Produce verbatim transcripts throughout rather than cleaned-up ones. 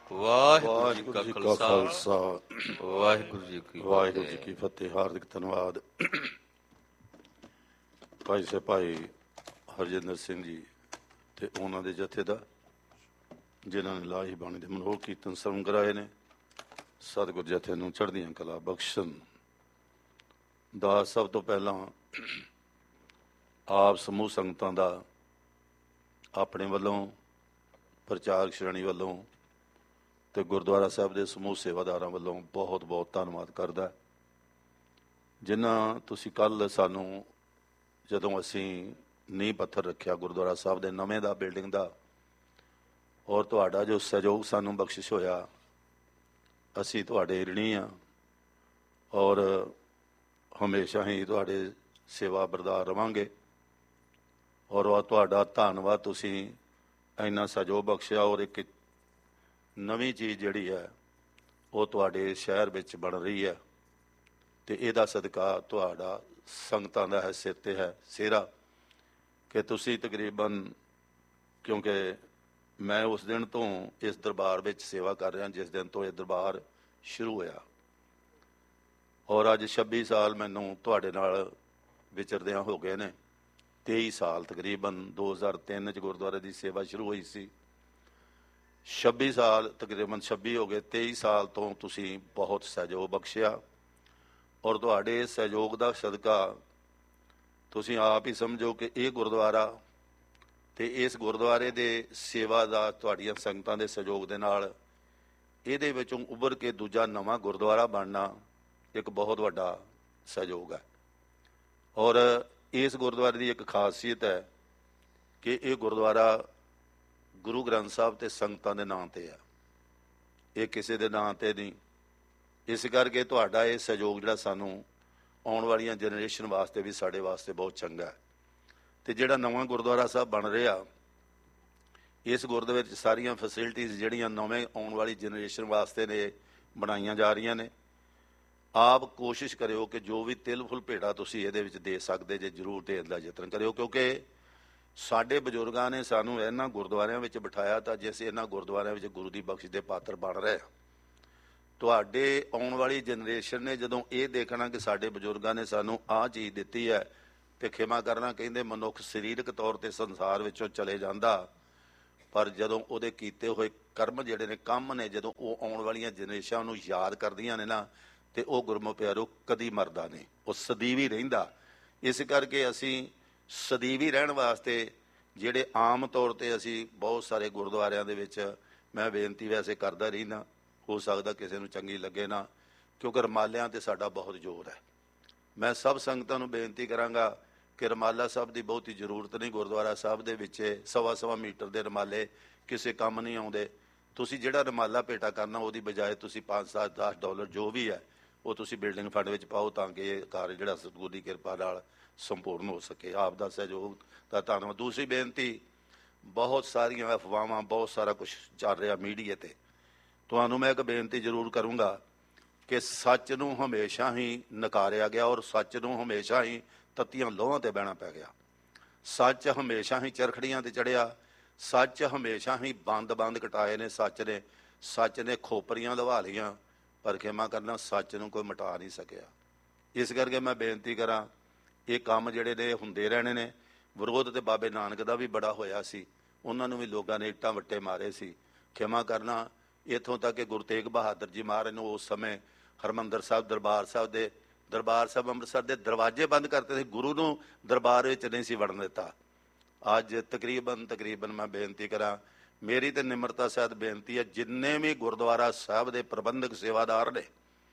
ਵਾਹਿਗੁਰੂ ਜੀ ਕਾ ਵਾਹਿਗੁਰੂ ਜੀ ਕਾ ਖਾਲਸਾ ਖਾਲਸਾ ਵਾਹਿਗੁਰੂ ਜੀ ਕੀ ਵਾਹਿਗੁਰੂ ਜੀ ਫਤਿਹ। ਕੀ ਫਤਿਹ। ਹਾਰਦਿਕ ਧੰਨਵਾਦ ਭਾਈ ਸੇ ਭਾਈ ਹਰਜਿੰਦਰ ਸਿੰਘ ਜੀ ਤੇ ਉਹਨਾਂ ਦੇ ਜਥੇ ਦਾ, ਜਿਨ੍ਹਾਂ ਨੇ ਲਾਹੀ ਬਾਣੀ ਦੇ ਮਨੋਹਰ ਕੀਰਤਨ ਸਰਵਣ ਕਰਾਏ ਨੇ। ਸਤਿਗੁਰ ਜਥੇ ਨੂੰ ਚੜ੍ਹਦੀਆਂ ਕਲਾ ਬਖਸ਼ਣ ਦਾ ਸਭ ਤੋਂ ਪਹਿਲਾਂ ਆਪ ਸਮੂਹ ਸੰਗਤਾਂ ਦਾ ਆਪਣੇ ਵੱਲੋਂ, ਪ੍ਰਚਾਰਕ ਸ਼੍ਰੇਣੀ ਵੱਲੋਂ ਤੇ ਗੁਰਦੁਆਰਾ ਸਾਹਿਬ ਦੇ ਸਮੂਹ ਸੇਵਾਦਾਰਾਂ ਵੱਲੋਂ ਬਹੁਤ ਬਹੁਤ ਧੰਨਵਾਦ ਕਰਦਾ, ਜਿਨ੍ਹਾਂ ਤੁਸੀਂ ਕੱਲ੍ਹ ਸਾਨੂੰ, ਜਦੋਂ ਅਸੀਂ ਨੀਂਹ ਪੱਥਰ ਰੱਖਿਆ ਗੁਰਦੁਆਰਾ ਸਾਹਿਬ ਦੇ ਨਵੇਂ ਦਾ ਬਿਲਡਿੰਗ ਦਾ, ਔਰ ਤੁਹਾਡਾ ਜੋ ਸਹਿਯੋਗ ਸਾਨੂੰ ਬਖਸ਼ਿਸ਼ ਹੋਇਆ, ਅਸੀਂ ਤੁਹਾਡੇ ਰਿਣੀ ਹਾਂ ਔਰ ਹਮੇਸ਼ਾ ਹੀ ਤੁਹਾਡੇ ਸੇਵਾ ਬਰਦਾਰ ਰਵਾਂਗੇ। ਔਰ ਉਹ ਤੁਹਾਡਾ ਧੰਨਵਾਦ, ਤੁਸੀਂ ਇੰਨਾ ਸਹਿਯੋਗ ਬਖਸ਼ਿਆ। ਔਰ ਇੱਕ ਨਵੀਂ ਚੀਜ਼ ਜਿਹੜੀ ਹੈ ਉਹ ਤੁਹਾਡੇ ਸ਼ਹਿਰ ਵਿੱਚ ਬਣ ਰਹੀ ਹੈ ਅਤੇ ਇਹਦਾ ਸਦਕਾ ਤੁਹਾਡਾ ਸੰਗਤਾਂ ਦਾ ਹੈ ਸਿਰ 'ਤੇ ਹੈ ਸਿਹਰਾ, ਕਿ ਤੁਸੀਂ ਤਕਰੀਬਨ, ਕਿਉਂਕਿ ਮੈਂ ਉਸ ਦਿਨ ਤੋਂ ਇਸ ਦਰਬਾਰ ਵਿੱਚ ਸੇਵਾ ਕਰ ਰਿਹਾ ਜਿਸ ਦਿਨ ਤੋਂ ਇਹ ਦਰਬਾਰ ਸ਼ੁਰੂ ਹੋਇਆ, ਔਰ ਅੱਜ ਛੱਬੀ ਸਾਲ ਮੈਨੂੰ ਤੁਹਾਡੇ ਨਾਲ ਵਿਚਰਦਿਆਂ ਹੋ ਗਏ ਨੇ। ਤੇਈ ਸਾਲ ਤਕਰੀਬਨ ਦੋ ਹਜ਼ਾਰ ਤਿੰਨ 'ਚ ਗੁਰਦੁਆਰੇ ਦੀ ਸੇਵਾ ਸ਼ੁਰੂ ਹੋਈ ਸੀ, ਛੱਬੀ ਸਾਲ ਤਕਰੀਬਨ ਛੱਬੀ ਹੋ ਗਏ। ਤੇਈ ਸਾਲ ਤੋਂ ਤੁਸੀਂ ਬਹੁਤ ਸਹਿਯੋਗ ਬਖਸ਼ਿਆ, ਔਰ ਤੁਹਾਡੇ ਸਹਿਯੋਗ ਦਾ ਸਦਕਾ ਤੁਸੀਂ ਆਪ ਹੀ ਸਮਝੋ ਕਿ ਇਹ ਗੁਰਦੁਆਰਾ ਅਤੇ ਇਸ ਗੁਰਦੁਆਰੇ ਦੇ ਸੇਵਾ ਦਾ ਤੁਹਾਡੀਆਂ ਸੰਗਤਾਂ ਦੇ ਸਹਿਯੋਗ ਦੇ ਨਾਲ ਇਹਦੇ ਵਿੱਚੋਂ ਉੱਭਰ ਕੇ ਦੂਜਾ ਨਵਾਂ ਗੁਰਦੁਆਰਾ ਬਣਨਾ ਇੱਕ ਬਹੁਤ ਵੱਡਾ ਸਹਿਯੋਗ ਹੈ। ਔਰ ਇਸ ਗੁਰਦੁਆਰੇ ਦੀ ਇੱਕ ਖਾਸੀਅਤ ਹੈ ਕਿ ਇਹ ਗੁਰਦੁਆਰਾ ਗੁਰੂ ਗ੍ਰੰਥ ਸਾਹਿਬ ਅਤੇ ਸੰਗਤਾਂ ਦੇ ਨਾਂ 'ਤੇ ਹੈ, ਇਹ ਕਿਸੇ ਦੇ ਨਾਂ 'ਤੇ ਨਹੀਂ। ਇਸ ਕਰਕੇ ਤੁਹਾਡਾ ਇਹ ਸਹਿਯੋਗ ਜਿਹੜਾ ਸਾਨੂੰ ਆਉਣ ਵਾਲੀਆਂ ਜਨਰੇਸ਼ਨ ਵਾਸਤੇ ਵੀ ਸਾਡੇ ਵਾਸਤੇ ਬਹੁਤ ਚੰਗਾ ਹੈ। ਅਤੇ ਜਿਹੜਾ ਨਵਾਂ ਗੁਰਦੁਆਰਾ ਸਾਹਿਬ ਬਣ ਰਿਹਾ, ਇਸ ਗੁਰਦੁਆਰੇ ਵਿੱਚ ਸਾਰੀਆਂ ਫੈਸਿਲਿਟੀਜ਼ ਜਿਹੜੀਆਂ ਨਵੇਂ ਆਉਣ ਵਾਲੀ ਜਨਰੇਸ਼ਨ ਵਾਸਤੇ ਨੇ ਬਣਾਈਆਂ ਜਾ ਰਹੀਆਂ ਨੇ। ਆਪ ਕੋਸ਼ਿਸ਼ ਕਰਿਓ ਕਿ ਜੋ ਵੀ ਤਿਲ ਫੁੱਲ ਭੇਟਾ ਤੁਸੀਂ ਇਹਦੇ ਵਿੱਚ ਦੇ ਸਕਦੇ ਜੇ, ਜ਼ਰੂਰ ਦੇਣ ਦਾ ਯਤਨ ਕਰਿਓ, ਕਿਉਂਕਿ ਸਾਡੇ ਬਜ਼ੁਰਗਾਂ ਨੇ ਸਾਨੂੰ ਇਹਨਾਂ ਗੁਰਦੁਆਰਿਆਂ ਵਿੱਚ ਬਿਠਾਇਆ ਤਾਂ ਜੇ ਅਸੀਂ ਇਹਨਾਂ ਗੁਰਦੁਆਰਿਆਂ ਵਿੱਚ ਗੁਰੂ ਦੀ ਬਖਸ਼ ਦੇ ਪਾਤਰ ਬਣ ਰਹੇ ਹਾਂ। ਤੁਹਾਡੇ ਆਉਣ ਵਾਲੀ ਜਨਰੇਸ਼ਨ ਨੇ ਜਦੋਂ ਇਹ ਦੇਖਣਾ ਕਿ ਸਾਡੇ ਬਜ਼ੁਰਗਾਂ ਨੇ ਸਾਨੂੰ ਆਹ ਚੀਜ਼ ਦਿੱਤੀ ਹੈ, ਅਤੇ ਖਿਮਾ ਕਰਨਾ ਕਹਿੰਦੇ ਮਨੁੱਖ ਸਰੀਰਕ ਤੌਰ 'ਤੇ ਸੰਸਾਰ ਵਿੱਚੋਂ ਚਲੇ ਜਾਂਦਾ, ਪਰ ਜਦੋਂ ਉਹਦੇ ਕੀਤੇ ਹੋਏ ਕਰਮ ਜਿਹੜੇ ਨੇ, ਕੰਮ ਨੇ, ਜਦੋਂ ਉਹ ਆਉਣ ਵਾਲੀਆਂ ਜਨਰੇਸ਼ਨਾਂ ਨੂੰ ਯਾਦ ਕਰਦੀਆਂ ਨੇ ਨਾ, ਅਤੇ ਉਹ ਗੁਰਮੁਖ ਪਿਆਰੋ ਕਦੀ ਮਰਦਾ ਨਹੀਂ, ਉਹ ਸਦੀਵ ਹੀ ਰਹਿੰਦਾ। ਇਸ ਕਰਕੇ ਅਸੀਂ ਸਦੀਵ ਹੀ ਰਹਿਣ ਵਾਸਤੇ ਜਿਹੜੇ ਆਮ ਤੌਰ 'ਤੇ ਅਸੀਂ ਬਹੁਤ ਸਾਰੇ ਗੁਰਦੁਆਰਿਆਂ ਦੇ ਵਿੱਚ, ਮੈਂ ਬੇਨਤੀ ਵੈਸੇ ਕਰਦਾ ਰਹਿੰਦਾ, ਹੋ ਸਕਦਾ ਕਿਸੇ ਨੂੰ ਚੰਗੀ ਲੱਗੇ ਨਾ, ਕਿਉਂਕਿ ਰਮਾਲਿਆਂ 'ਤੇ ਸਾਡਾ ਬਹੁਤ ਜ਼ੋਰ ਹੈ। ਮੈਂ ਸਭ ਸੰਗਤਾਂ ਨੂੰ ਬੇਨਤੀ ਕਰਾਂਗਾ ਕਿ ਰਮਾਲਾ ਸਾਹਿਬ ਦੀ ਬਹੁਤੀ ਜ਼ਰੂਰਤ ਨਹੀਂ। ਗੁਰਦੁਆਰਾ ਸਾਹਿਬ ਦੇ ਵਿੱਚ ਸਵਾ ਸਵਾ ਮੀਟਰ ਦੇ ਰਮਾਲੇ ਕਿਸੇ ਕੰਮ ਨਹੀਂ ਆਉਂਦੇ। ਤੁਸੀਂ ਜਿਹੜਾ ਰਮਾਲਾ ਭੇਟਾ ਕਰਨਾ, ਉਹਦੀ ਬਜਾਏ ਤੁਸੀਂ ਪੰਜ ਸੱਤ ਦਸ ਡਾਲਰ ਜੋ ਵੀ ਹੈ ਉਹ ਤੁਸੀਂ ਬਿਲਡਿੰਗ ਫੰਡ ਵਿੱਚ ਪਾਓ, ਤਾਂ ਕਿ ਇਹ ਕਾਰਜ ਜਿਹੜਾ ਸਤਿਗੁਰ ਦੀ ਕਿਰਪਾ ਨਾਲ ਸੰਪੂਰਨ ਹੋ ਸਕੇ। ਆਪ ਦਾ ਸਹਿਯੋਗ ਦਾ ਧੰਨਵਾਦ। ਦੂਸਰੀ ਬੇਨਤੀ, ਬਹੁਤ ਸਾਰੀਆਂ ਅਫਵਾਹਾਂ, ਬਹੁਤ ਸਾਰਾ ਕੁਛ ਚੱਲ ਰਿਹਾ ਮੀਡੀਆ 'ਤੇ, ਤੁਹਾਨੂੰ ਮੈਂ ਇੱਕ ਬੇਨਤੀ ਜ਼ਰੂਰ ਕਰੂੰਗਾ ਕਿ ਸੱਚ ਨੂੰ ਹਮੇਸ਼ਾ ਹੀ ਨਕਾਰਿਆ ਗਿਆ, ਔਰ ਸੱਚ ਨੂੰ ਹਮੇਸ਼ਾ ਹੀ ਤੱਤੀਆਂ ਲੋਹਾਂ 'ਤੇ ਬਹਿਣਾ ਪੈ ਗਿਆ। ਸੱਚ ਹਮੇਸ਼ਾ ਹੀ ਚਰਖੜੀਆਂ 'ਤੇ ਚੜ੍ਹਿਆ, ਸੱਚ ਹਮੇਸ਼ਾ ਹੀ ਬੰਦ ਬੰਦ ਕਟਾਏ ਨੇ ਸੱਚ ਨੇ। ਸੱਚ ਨੇ ਖੋਪਰੀਆਂ ਲਵਾ ਲਈਆਂ, ਪਰ ਖਿਮਾ ਕਰਨਾ ਸੱਚ ਨੂੰ ਕੋਈ ਮਿਟਾ ਨਹੀਂ ਸਕਿਆ। ਇਸ ਕਰਕੇ ਮੈਂ ਬੇਨਤੀ ਕਰਾਂ, ਇਹ ਕੰਮ ਜਿਹੜੇ ਨੇ ਹੁੰਦੇ ਰਹਿਣੇ ਨੇ। ਵਿਰੋਧ ਤੇ ਬਾਬੇ ਨਾਨਕ ਦਾ ਵੀ ਬੜਾ ਹੋਇਆ ਸੀ, ਉਹਨਾਂ ਨੂੰ ਵੀ ਲੋਕਾਂ ਨੇ ਇੱਟਾਂ ਵੱਟੇ ਮਾਰੇ ਸੀ। ਖਿਮਾ ਕਰਨਾ, ਇੱਥੋਂ ਤੱਕ ਕਿ ਗੁਰੂ ਤੇਗ ਬਹਾਦਰ ਜੀ ਮਹਾਰਾਜ ਨੂੰ ਉਸ ਸਮੇਂ ਹਰਿਮੰਦਰ ਸਾਹਿਬ ਦਰਬਾਰ ਸਾਹਿਬ ਦੇ ਦਰਬਾਰ ਸਾਹਿਬ ਅੰਮ੍ਰਿਤਸਰ ਦੇ ਦਰਵਾਜ਼ੇ ਬੰਦ ਕਰਤੇ ਸੀ, ਗੁਰੂ ਨੂੰ ਦਰਬਾਰ ਵਿੱਚ ਨਹੀਂ ਸੀ ਵੜਨ ਦਿੱਤਾ। ਅੱਜ ਤਕਰੀਬਨ ਤਕਰੀਬਨ ਮੈਂ ਬੇਨਤੀ ਕਰਾਂ, ਮੇਰੀ ਤਾਂ ਨਿਮਰਤਾ ਸਹਿਤ ਬੇਨਤੀ ਹੈ, ਜਿੰਨੇ ਵੀ ਗੁਰਦੁਆਰਾ ਸਾਹਿਬ ਦੇ ਪ੍ਰਬੰਧਕ ਸੇਵਾਦਾਰ ਨੇ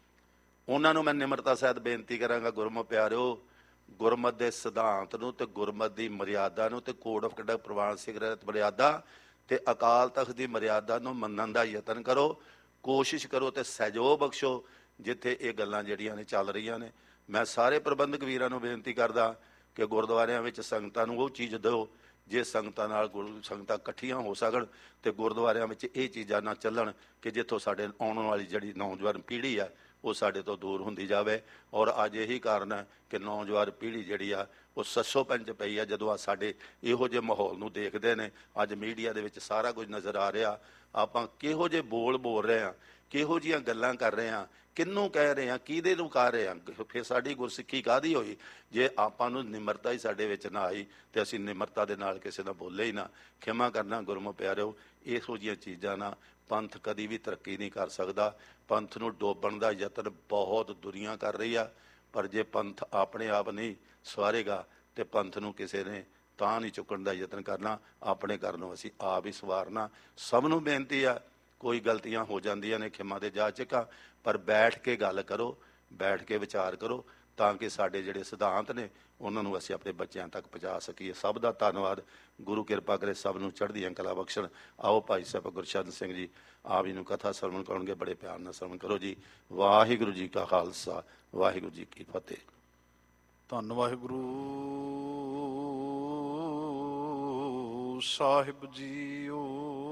ਉਹਨਾਂ ਨੂੰ ਮੈਂ ਨਿਮਰਤਾ ਸਹਿਤ ਬੇਨਤੀ ਕਰਾਂਗਾ, ਗੁਰਮੁਖ ਪਿਆਰਿਓ, ਗੁਰਮਤ ਦੇ ਸਿਧਾਂਤ ਨੂੰ ਅਤੇ ਗੁਰਮਤ ਦੀ ਮਰਿਆਦਾ ਨੂੰ ਅਤੇ ਕੋਡ ਆਫ ਕੰਡਕਟ ਪ੍ਰਵਾਨ ਸਿਖਰਤ ਮਰਿਆਦਾ ਅਤੇ ਅਕਾਲ ਤਖਤ ਦੀ ਮਰਿਆਦਾ ਨੂੰ ਮੰਨਣ ਦਾ ਯਤਨ ਕਰੋ, ਕੋਸ਼ਿਸ਼ ਕਰੋ ਅਤੇ ਸਹਿਯੋਗ ਬਖਸ਼ੋ ਜਿੱਥੇ ਇਹ ਗੱਲਾਂ ਜਿਹੜੀਆਂ ਨੇ ਚੱਲ ਰਹੀਆਂ ਨੇ। ਮੈਂ ਸਾਰੇ ਪ੍ਰਬੰਧਕ ਵੀਰਾਂ ਨੂੰ ਬੇਨਤੀ ਕਰਦਾ ਕਿ ਗੁਰਦੁਆਰਿਆਂ ਵਿੱਚ ਸੰਗਤਾਂ ਨੂੰ ਉਹ ਚੀਜ਼ ਦਿਓ ਜੇ ਸੰਗਤਾਂ ਨਾਲ ਗੁਰੂ ਸੰਗਤਾਂ ਇਕੱਠੀਆਂ ਹੋ ਸਕਣ, ਅਤੇ ਗੁਰਦੁਆਰਿਆਂ ਵਿੱਚ ਇਹ ਚੀਜ਼ਾਂ ਨਾ ਚੱਲਣ ਕਿ ਜਿੱਥੋਂ ਸਾਡੇ ਆਉਣ ਵਾਲੀ ਜਿਹੜੀ ਨੌਜਵਾਨ ਪੀੜ੍ਹੀ ਹੈ ਉਹ ਸਾਡੇ ਤੋਂ ਦੂਰ ਹੁੰਦੀ ਜਾਵੇ। ਔਰ ਅੱਜ ਇਹੀ ਕਾਰਨ ਹੈ ਕਿ ਨੌਜਵਾਨ ਪੀੜ੍ਹੀ ਜਿਹੜੀ ਆ ਉਹ ਸੱਸੋ ਪੰਚ ਪਈ ਆ ਜਦੋਂ ਆ ਸਾਡੇ ਇਹੋ ਜਿਹੇ ਮਾਹੌਲ ਨੂੰ ਦੇਖਦੇ ਨੇ। ਅੱਜ ਮੀਡੀਆ ਦੇ ਵਿੱਚ ਸਾਰਾ ਕੁਝ ਨਜ਼ਰ ਆ ਰਿਹਾ, ਆਪਾਂ ਕਿਹੋ ਜਿਹੇ ਬੋਲ ਬੋਲ ਰਹੇ ਹਾਂ, ਕਿਹੋ ਜਿਹੀਆਂ ਗੱਲਾਂ ਕਰ ਰਹੇ ਹਾਂ, ਕਿਹਨੂੰ ਕਹਿ ਰਹੇ ਹਾਂ, ਕਿਹਦੇ ਨੂੰ ਕਰ ਰਹੇ ਹਾਂ। ਫਿਰ ਸਾਡੀ ਗੁਰਸਿੱਖੀ ਕਾਹਦੀ ਹੋਈ ਜੇ ਆਪਾਂ ਨੂੰ ਨਿਮਰਤਾ ਹੀ ਸਾਡੇ ਵਿੱਚ ਨਾ ਆਈ ਤੇ ਅਸੀਂ ਨਿਮਰਤਾ ਦੇ ਨਾਲ ਕਿਸੇ ਨਾਲ ਬੋਲੇ ਹੀ ਨਾ। ਖਿਮਾ ਕਰਨਾ ਗੁਰਮੁਖ ਪਿਆਰਿਓ, ਇਹੋ ਜਿਹੀਆਂ ਚੀਜ਼ਾਂ ਨਾਲ ਪੰਥ ਕਦੀ ਵੀ ਤਰੱਕੀ ਨਹੀਂ ਕਰ ਸਕਦਾ। ਪੰਥ ਨੂੰ ਡੋਬਣ ਦਾ ਯਤਨ ਬਹੁਤ ਦੁਨੀਆ ਕਰ ਰਹੀ ਆ, ਪਰ ਜੇ ਪੰਥ ਆਪਣੇ ਆਪ ਨਹੀਂ ਸਵਾਰੇਗਾ ਤੇ ਪੰਥ ਨੂੰ ਕਿਸੇ ਨੇ ਤਾਂ ਨਹੀਂ ਚੁੱਕਣ ਦਾ ਯਤਨ ਕਰਨਾ। ਆਪਣੇ ਘਰ ਨੂੰ ਅਸੀਂ ਆਪ ਹੀ ਸਵਾਰਨਾ। ਸਭ ਨੂੰ ਬੇਨਤੀ ਆ, ਕੋਈ ਗਲਤੀਆਂ ਹੋ ਜਾਂਦੀਆਂ ਨੇ, ਖਿਮਾ ਦੇ ਜਾਚਕਾਂ, ਪਰ ਬੈਠ ਕੇ ਗੱਲ ਕਰੋ, ਬੈਠ ਕੇ ਵਿਚਾਰ ਕਰੋ ਤਾਂ ਕਿ ਸਾਡੇ ਜਿਹੜੇ ਸਿਧਾਂਤ ਨੇ ਉਹਨਾਂ ਨੂੰ ਅਸੀਂ ਆਪਣੇ ਬੱਚਿਆਂ ਤੱਕ ਪਹੁੰਚਾ ਸਕੀਏ। ਸਭ ਦਾ ਧੰਨਵਾਦ। ਗੁਰੂ ਕਿਰਪਾ ਕਰੇ ਸਭ ਨੂੰ ਚੜ੍ਹਦੀਆਂ ਕਲਾ ਬਖਸ਼ਣ। ਆਓ ਭਾਈ ਸਾਹਿਬ ਗੁਰਸ਼ਰਨ ਸਿੰਘ ਜੀ ਆਪ ਜੀ ਨੂੰ ਕਥਾ ਸਰਵਣ ਕਰਨਗੇ, ਬੜੇ ਪਿਆਰ ਨਾਲ ਸਰਵਣ ਕਰੋ ਜੀ। ਵਾਹਿਗੁਰੂ ਜੀ ਕਾ ਖਾਲਸਾ, ਵਾਹਿਗੁਰੂ ਜੀ ਕੀ ਫਤਿਹ। ਧੰਨ ਵਾਹਿਗੁਰੂ ਸਾਹਿਬ ਜੀਓ।